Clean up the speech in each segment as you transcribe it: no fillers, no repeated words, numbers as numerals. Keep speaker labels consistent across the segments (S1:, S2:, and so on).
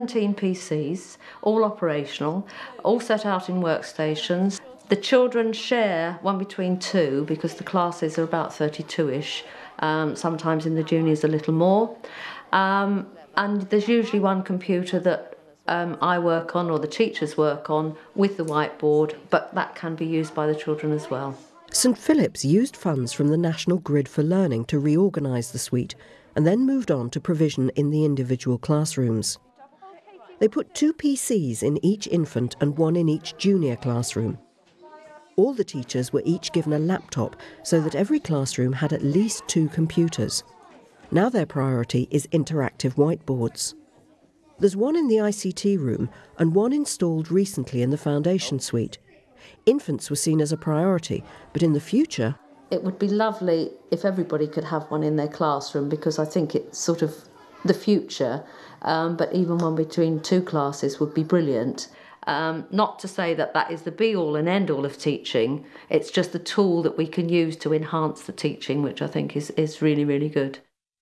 S1: 17 PCs, all operational, all set out in workstations. The children share one between two because the classes are about 32-ish, sometimes in the juniors a little more. And there's usually one computer that I work on or the teachers work on with the whiteboard, but that can be used by the children as well.
S2: St Philip's used funds from the National Grid for Learning to reorganise the suite and then moved on to provision in the individual classrooms. They put 2 PCs in each infant and 1 in each junior classroom. All the teachers were each given a laptop so that every classroom had at least 2 computers. Now their priority is interactive whiteboards. There's 1 in the ICT room and 1 installed recently in the foundation suite. Infants were seen as a priority, but in the future...
S1: It would be lovely if everybody could have one in their classroom, because I think it's sort of the future, but even one between 2 classes would be brilliant. Not to say that that is the be-all and end-all of teaching, it's just a tool that we can use to enhance the teaching, which I think is really, really good.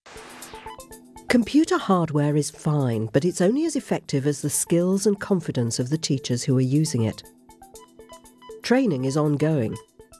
S2: Computer hardware is fine, but it's only as effective as the skills and confidence of the teachers who are using it. Training is ongoing.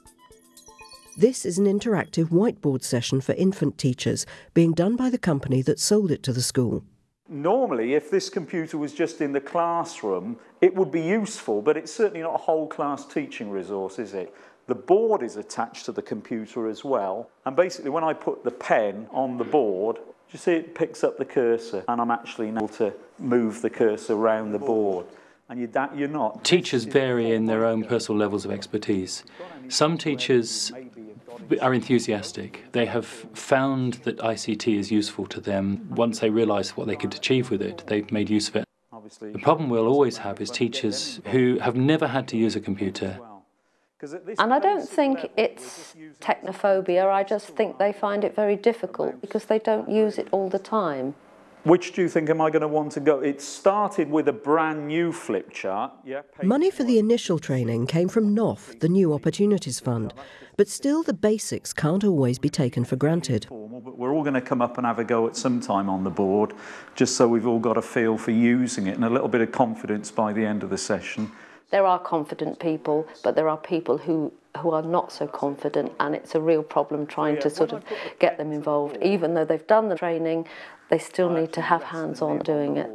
S2: This is an interactive whiteboard session for infant teachers being done by the company that sold it to the school.
S3: Normally, if this computer was just in the classroom, it would be useful, but it's certainly not a whole class teaching resource, is it? The board is attached to the computer as well, and basically when I put the pen on the board, you see it picks up the cursor, and I'm actually able to move the cursor around the board. And you're not.
S4: Teachers vary in their own personal levels of expertise. Some teachers are enthusiastic. They have found that ICT is useful to them. Once they realise what they could achieve with it, they've made use of it. The problem we'll always have is teachers who have never had to use a computer.
S1: And I don't think it's technophobia, I just think they find it very difficult because they don't use it all the time.
S3: Which do you think am I going to want to go? It started with a brand new flip chart. Yeah,
S2: money for the initial training came from NOF, the New Opportunities Fund, but still the basics can't always be taken for granted.
S3: But we're all going to come up and have a go at some time on the board, just so we've all got a feel for using it and a little bit of confidence by the end of the session.
S1: There are confident people, but there are people who are not so confident, and it's a real problem trying to sort of get them involved. Even though they've done the training, they still need to have hands-on doing it.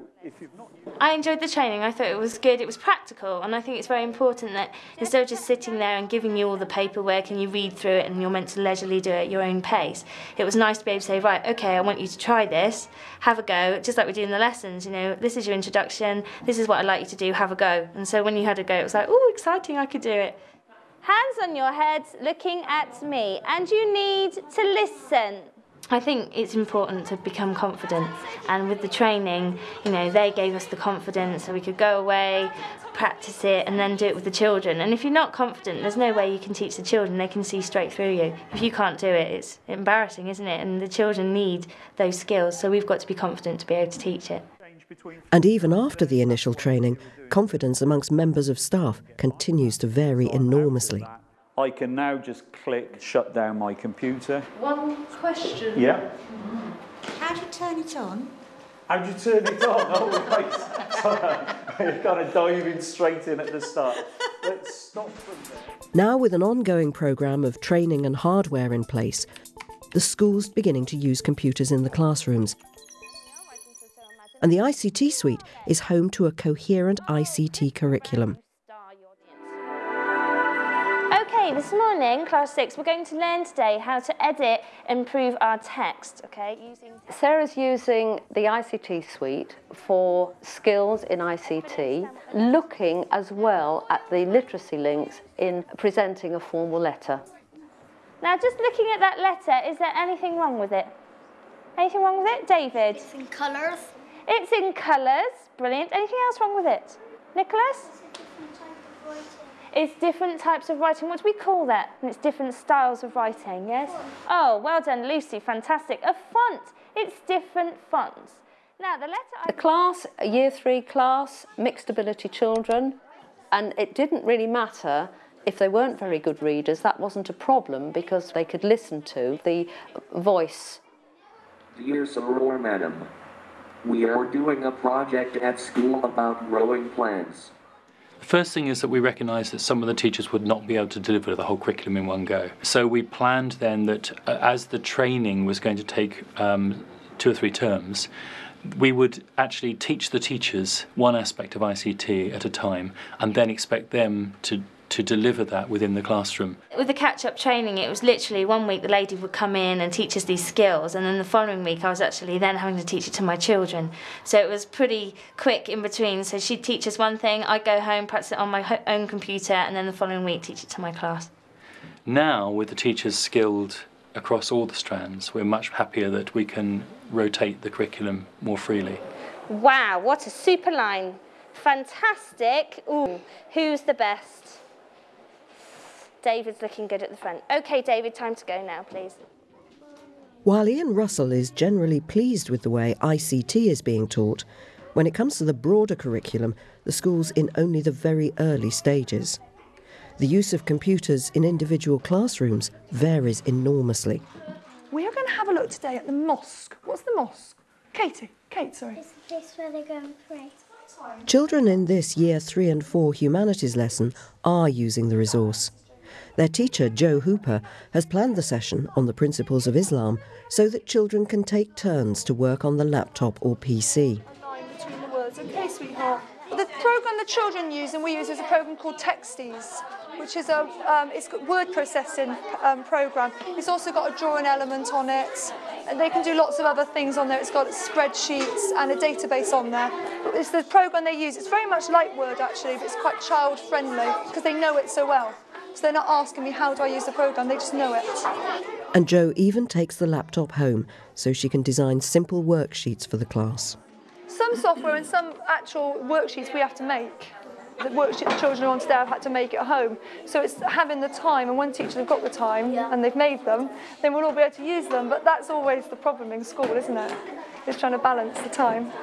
S5: I enjoyed the training. I thought it was good, it was practical, and I think it's very important that instead of just sitting there and giving you all the paperwork and you read through it and you're meant to leisurely do it at your own pace, it was nice to be able to say, right, okay, I want you to try this, have a go, just like we do in the lessons, you know, this is your introduction, this is what I'd like you to do, have a go. And so when you had a go, it was like, oh, exciting, I could do it.
S6: Hands on your heads, looking at me, and you need to listen.
S5: I think it's important to become confident, and with the training, you know, they gave us the confidence so we could go away, practice it, and then do it with the children. And if you're not confident, there's no way you can teach the children. They can see straight through you. If you can't do it, it's embarrassing, isn't it? And the children need those skills, so we've got to be confident to be able to teach it.
S2: And even after the initial training, confidence amongst members of staff continues to vary enormously.
S3: I can now just click shut down my computer.
S1: One question.
S3: Yeah.
S7: How do you turn it on?
S3: How do you turn it on? Oh, right. Sorry. You've got to dive in straight in at the start. Let's stop from there.
S2: Now, with an ongoing programme of training and hardware in place, the school's beginning to use computers in the classrooms. And the ICT suite is home to a coherent ICT curriculum.
S6: Okay, this morning, Class 6, we're going to learn today how to edit and improve our text, okay?
S1: Sarah's using the ICT suite for skills in ICT, looking as well at the literacy links in presenting a formal letter.
S6: Now, just looking at that letter, is there anything wrong with it? Anything wrong with it, David?
S7: It's in colours.
S6: It's in colours, brilliant. Anything else wrong with it? Nicholas? It's different types of writing. What do we call that? And it's different styles of writing, yes? Oh, well done, Lucy, fantastic. A font, it's different fonts. Now, the letter...
S1: The class, a Year 3 class, mixed ability children, and it didn't really matter if they weren't very good readers. That wasn't a problem because they could listen to the voice.
S8: Dear Sir or Madam, We are doing a project at school about growing plants.
S4: The first thing is that we recognised that some of the teachers would not be able to deliver the whole curriculum in one go. So we planned then that as the training was going to take 2 or 3 terms, we would actually teach the teachers one aspect of ICT at a time and then expect them to deliver that within the classroom.
S5: With the catch-up training, it was literally 1 week the lady would come in and teach us these skills, and then the following week I was actually then having to teach it to my children. So it was pretty quick in between. So she'd teach us one thing, I'd go home, practice it on my own computer, and then the following week teach it to my class.
S4: Now, with the teachers skilled across all the strands, we're much happier that we can rotate the curriculum more freely.
S6: Wow, what a super line. Fantastic. Ooh, who's the best? David's looking good at the front. OK, David, time to go now, please.
S2: While Ian Russell is generally pleased with the way ICT is being taught, when it comes to the broader curriculum, the school's in only the very early stages. The use of computers in individual classrooms varies enormously.
S9: We are going to have a look today at the mosque. What's the mosque? Kate, sorry.
S10: Is this where they go and pray?
S2: Children in this Year 3 and 4 humanities lesson are using the resource. Their teacher, Joe Hooper, has planned the session on the principles of Islam so that children can take turns to work on the laptop or PC.
S9: Between the words. OK, sweetheart. The programme the children use and we use is a programme called Texties, which is it's got word processing programme. It's also got a drawing element on it, and they can do lots of other things on there. It's got spreadsheets and a database on there. But it's the programme they use. It's very much like Word, actually, but it's quite child-friendly because they know it so well. So they're not asking me, how do I use the programme? They just know it.
S2: And Jo even takes the laptop home so she can design simple worksheets for the class.
S9: Some software and some actual worksheets we have to make. The worksheet the children on today have had to make at home. So it's having the time, and when teachers have got the time and they've made them, then we'll all be able to use them. But that's always the problem in school, isn't it? It's trying to balance the time.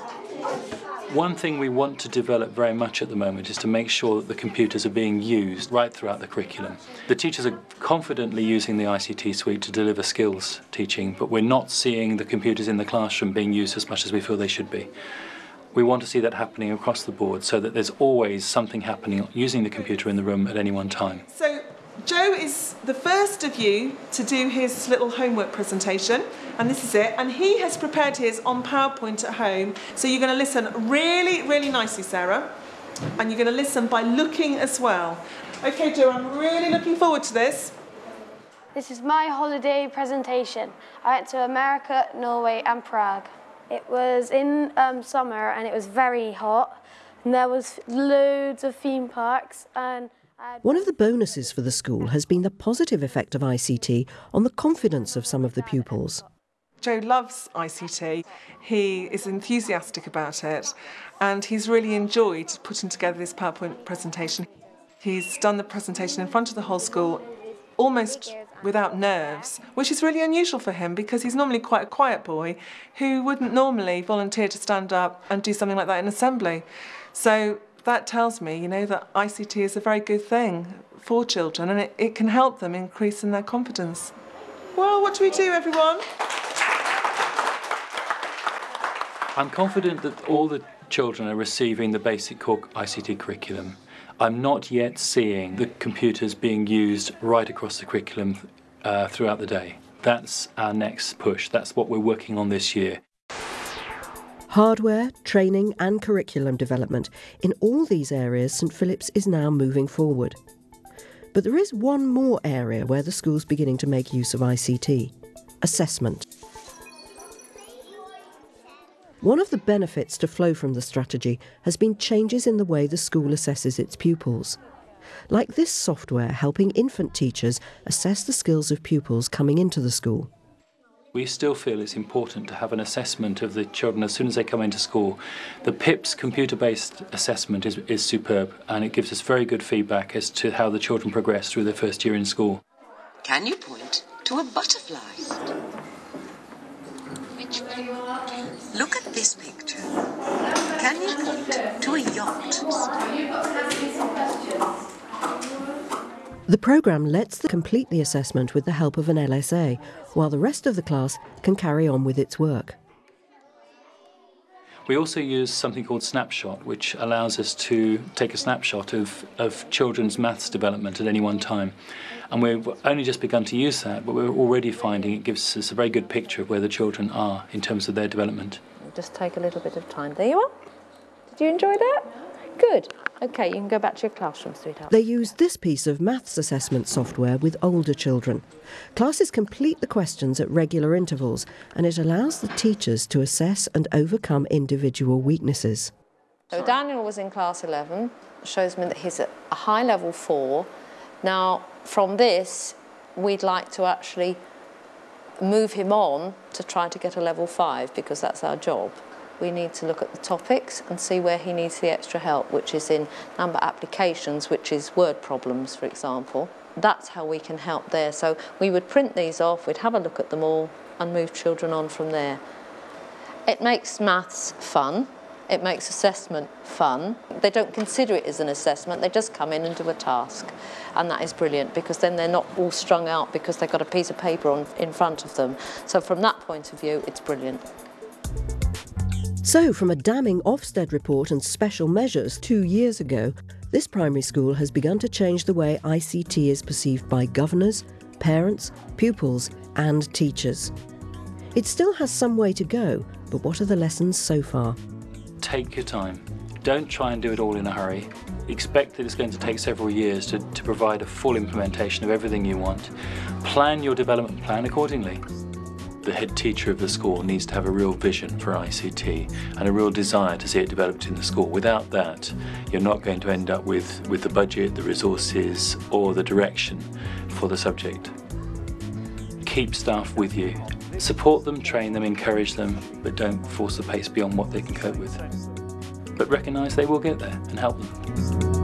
S4: One thing we want to develop very much at the moment is to make sure that the computers are being used right throughout the curriculum. The teachers are confidently using the ICT suite to deliver skills teaching, but we're not seeing the computers in the classroom being used as much as we feel they should be. We want to see that happening across the board so that there's always something happening using the computer in the room at any one time.
S11: So Joe is the first of you to do his little homework presentation, and this is it, and he has prepared his on PowerPoint at home. So you're going to listen really, really nicely, Sarah, and you're going to listen by looking as well. OK, Joe, I'm really looking forward to this.
S10: This is my holiday presentation. I went to America, Norway and Prague. It was in summer and it was very hot, and there was loads of theme parks. And
S2: one of the bonuses for the school has been the positive effect of ICT on the confidence of some of the pupils.
S11: Joe loves ICT. He is enthusiastic about it, and he's really enjoyed putting together this PowerPoint presentation. He's done the presentation in front of the whole school almost without nerves, which is really unusual for him because he's normally quite a quiet boy who wouldn't normally volunteer to stand up and do something like that in assembly. So that tells me, you know, that ICT is a very good thing for children, and it can help them increase in their confidence. Well, what do we do, everyone?
S4: I'm confident that all the children are receiving the basic core ICT curriculum. I'm not yet seeing the computers being used right across the curriculum throughout the day. That's our next push. That's what we're working on this year.
S2: Hardware, training and curriculum development. In all these areas, St Philip's is now moving forward. But there is one more area where the school's beginning to make use of ICT: assessment. One of the benefits to flow from the strategy has been changes in the way the school assesses its pupils. Like this software helping infant teachers assess the skills of pupils coming into the school.
S4: We still feel it's important to have an assessment of the children as soon as they come into school. The PIPS computer-based assessment is superb, and it gives us very good feedback as to how the children progress through their first year in school.
S12: Can you point to a butterfly? Which way? Look at this picture. Can you point to a yacht?
S2: The programme lets them complete the assessment with the help of an LSA, while the rest of the class can carry on with its work.
S4: We also use something called Snapshot, which allows us to take a snapshot of children's maths development at any one time. And we've only just begun to use that, but we're already finding it gives us a very good picture of where the children are in terms of their development.
S1: Just take a little bit of time. There you are. Did you enjoy that? Good. OK, you can go back to your classroom, sweetheart.
S2: They use this piece of maths assessment software with older children. Classes complete the questions at regular intervals, and it allows the teachers to assess and overcome individual weaknesses.
S1: So Daniel was in class 11, shows me that he's at a high level 4. Now, from this, we'd like to actually move him on to try to get a level 5, because that's our job. We need to look at the topics and see where he needs the extra help, which is in number applications, which is word problems, for example. That's how we can help there. So we would print these off, we'd have a look at them all and move children on from there. It makes maths fun. It makes assessment fun. They don't consider it as an assessment, they just come in and do a task. And that is brilliant, because then they're not all strung out because they've got a piece of paper in front of them. So from that point of view, it's brilliant.
S2: So, from a damning Ofsted report and special measures 2 years ago, this primary school has begun to change the way ICT is perceived by governors, parents, pupils and teachers. It still has some way to go, but what are the lessons so far?
S4: Take your time. Don't try and do it all in a hurry. Expect that it's going to take several years to provide a full implementation of everything you want. Plan your development plan accordingly. The head teacher of the school needs to have a real vision for ICT and a real desire to see it developed in the school. Without that, you're not going to end up with the budget, the resources or the direction for the subject. Keep staff with you. Support them, train them, encourage them, but don't force the pace beyond what they can cope with. But recognise they will get there and help them.